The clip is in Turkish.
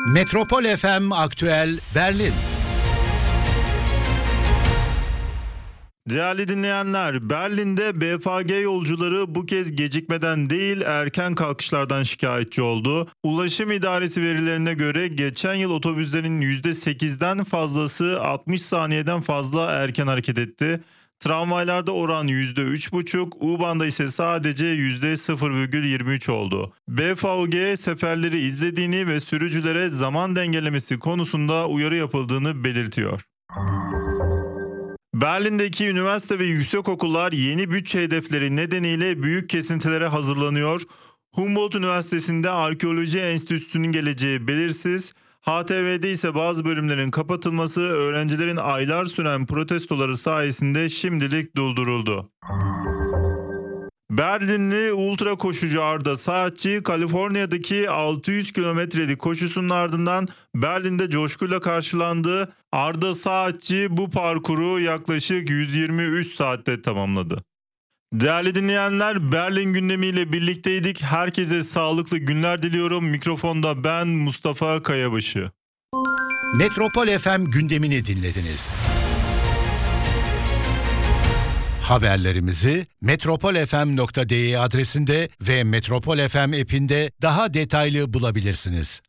Metropol FM Aktüel Berlin. Değerli dinleyenler, Berlin'de BFG yolcuları bu kez gecikmeden değil erken kalkışlardan şikayetçi oldu. Ulaşım İdaresi verilerine göre geçen yıl otobüslerin %8'den fazlası 60 saniyeden fazla erken hareket etti. Tramvaylarda oran %3,5, U-Bahn'da ise sadece %0,23 oldu. BFG seferleri izlediğini ve sürücülere zaman dengelemesi konusunda uyarı yapıldığını belirtiyor. Berlin'deki üniversite ve yüksekokullar yeni bütçe hedefleri nedeniyle büyük kesintilere hazırlanıyor. Humboldt Üniversitesi'nde Arkeoloji Enstitüsü'nün geleceği belirsiz. HTV'de ise bazı bölümlerin kapatılması öğrencilerin aylar süren protestoları sayesinde şimdilik durduruldu. Berlinli ultra koşucu Arda Saatçi, Kaliforniya'daki 600 kilometrelik koşusunun ardından Berlin'de coşkuyla karşılandı. Arda Saatçi bu parkuru yaklaşık 123 saatte tamamladı. Değerli dinleyenler, Berlin gündemiyle birlikteydik. Herkese sağlıklı günler diliyorum. Mikrofonda ben Mustafa Kayabaşı. Metropol FM gündemini dinlediniz. Haberlerimizi metropolfm.de adresinde ve Metropol FM app'inde daha detaylı bulabilirsiniz.